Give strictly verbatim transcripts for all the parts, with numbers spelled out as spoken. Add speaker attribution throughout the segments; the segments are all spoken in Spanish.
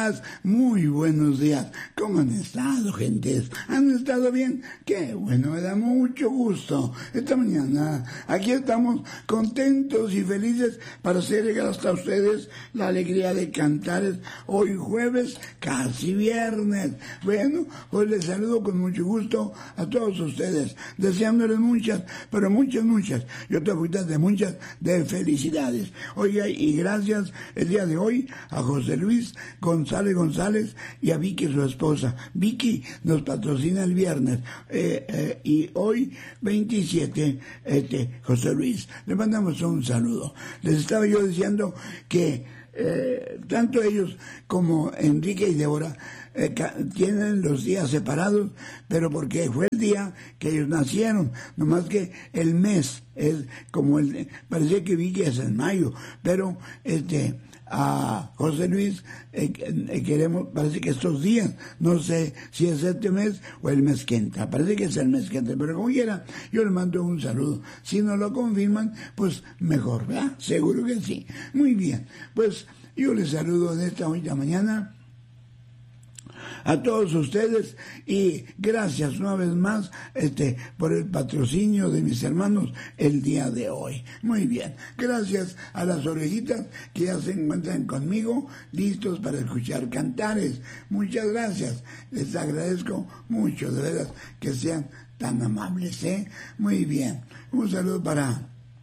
Speaker 1: días, muy buenos días. ¿Cómo han estado, gentes? ¿Han estado bien? Qué bueno, me da mucho gusto. Esta mañana aquí estamos contentos y felices para hacer llegar hasta ustedes la alegría de Cantares. Hoy jueves, casi viernes. Bueno, pues les saludo con mucho gusto a todos ustedes, deseándoles muchas, pero muchas, muchas, y otras muchas de muchas de felicidades. Oiga, y gracias el día de hoy a José Luis González González y a Vicky, su esposa. Vicky nos patrocina el viernes eh, eh, y hoy veintisiete, este, José Luis, le mandamos un saludo. Les estaba yo diciendo que eh, tanto ellos como Enrique y Débora eh, tienen los días separados, pero porque fue el día que ellos nacieron, nomás que el mes es como el, parece que Vicky es en mayo, pero este a José Luis eh, eh, queremos, parece que estos días, no sé si es este mes o el mes que entra, parece que es el mes que entra, pero como quiera, yo le mando un saludo. Si no lo confirman, pues mejor, ¿verdad? Seguro que sí. Muy bien, pues yo les saludo de esta bonita mañana a todos ustedes y gracias una vez más este por el patrocinio de mis hermanos el día de hoy. Muy bien, gracias a las orejitas que ya se encuentran conmigo listos para escuchar Cantares. Muchas gracias, les agradezco mucho, de veras, que sean tan amables, ¿eh? Muy bien, un saludo para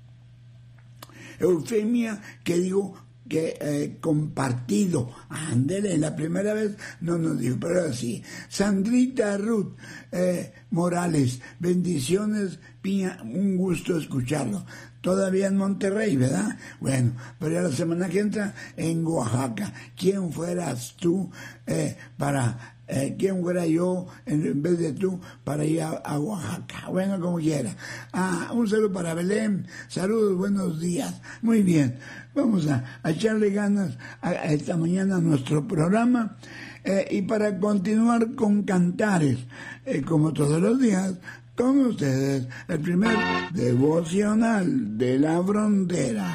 Speaker 1: Eufemia, que digo que eh, compartido, ándele, la primera vez no nos dijo, pero así. Sandrita Ruth eh, Morales, bendiciones, Piña, un gusto escucharlo. Todavía en Monterrey, ¿verdad? Bueno, pero ya la semana que entra en Oaxaca. ¿Quién fueras tú eh, para... Eh, ¿Quién fuera yo en, en vez de tú para ir a, a Oaxaca? Bueno, como quiera. Ah, un saludo para Belén. Saludos, buenos días. Muy bien. Vamos a, a echarle ganas a, a esta mañana a nuestro programa. Eh, y para continuar con Cantares, eh, como todos los días, con ustedes, el primer devocional de la frontera.